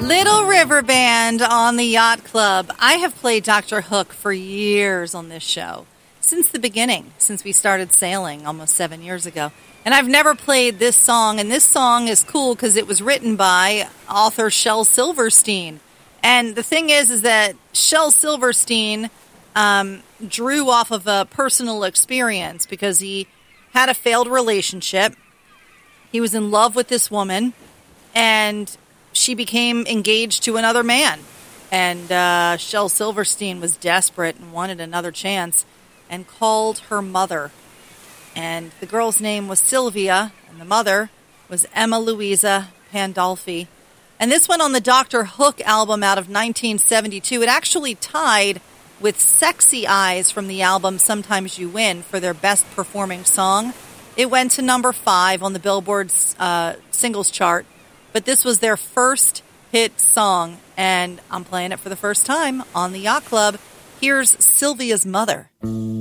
Little River Band on the Yacht Club. I have played Dr. Hook for years on this show. Since the beginning, since we started sailing almost 7 years ago. And I've never played this song, and this song is cool because it was written by author Shel Silverstein. And the thing is that Shel Silverstein drew off of a personal experience because he had a failed relationship. He was in love with this woman, and she became engaged to another man. And Shel Silverstein was desperate and wanted another chance and called her mother. And the girl's name was Sylvia, and the mother was Emma Louisa Pandolfi. And this went on the Dr. Hook album out of 1972. It actually tied with Sexy Eyes from the album Sometimes You Win for their best performing song. It went to number 5 on the Billboard singles chart. But this was their first hit song, and I'm playing it for the first time on the Yacht Club. Here's Sylvia's Mother.